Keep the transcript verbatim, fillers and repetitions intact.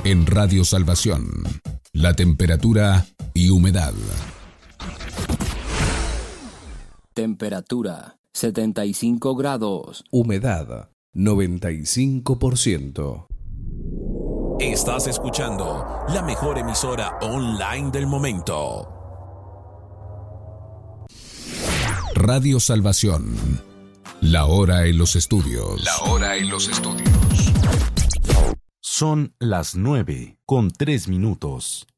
En Radio Salvación, la temperatura y humedad. Temperatura setenta y cinco grados. Humedad noventa y cinco por ciento. Estás escuchando la mejor emisora online del momento. Radio Salvación. La hora en los estudios. La hora en los estudios. Son las nueve con tres minutos.